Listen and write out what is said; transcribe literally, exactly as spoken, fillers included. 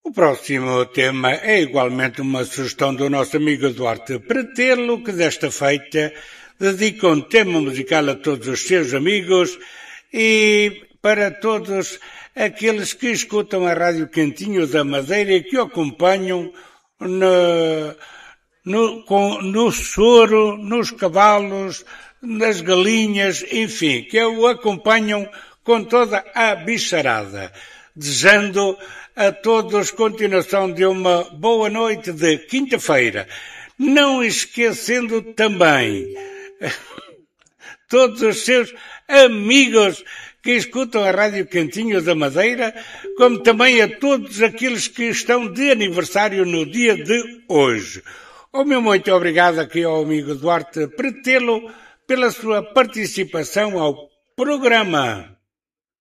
O próximo tema é igualmente uma sugestão do nosso amigo Duarte Pretelo, que desta feita dedica um tema musical a todos os seus amigos e para todos aqueles que escutam a Rádio Cantinho da Madeira e que o acompanham no, no, com, no soro, nos cavalos, nas galinhas, enfim, que o acompanham com toda a bicharada. Desejando a todos continuação de uma boa noite de quinta-feira. Não esquecendo também todos os seus amigos que escutam a Rádio Cantinho da Madeira, como também a todos aqueles que estão de aniversário no dia de hoje. O meu muito obrigado aqui ao amigo Duarte Pretelo pela sua participação ao programa.